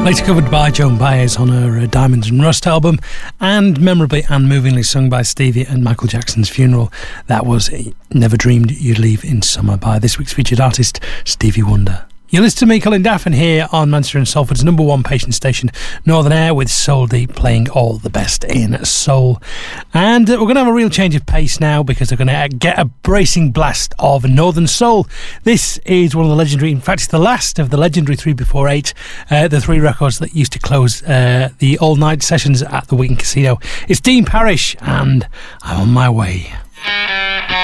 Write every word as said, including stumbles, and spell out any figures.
Later covered by Joan Baez on her uh, Diamonds and Rust album, and memorably and movingly sung by Stevie at Michael Jackson's funeral. That was Never Dreamed You'd Leave in Summer by this week's featured artist, Stevie Wonder. You listen to me, Colin Daffin, here on Manchester and Salford's number one patient station, Northern Air, with Soul Deep playing all the best in soul. And uh, we're going to have a real change of pace now, because they're going to get a bracing blast of Northern Soul. This is one of the legendary, in fact, it's the last of the legendary three before eight, uh, the three records that used to close uh, the all-night sessions at the Wheaton Casino. It's Dean Parrish, and I'm on my way.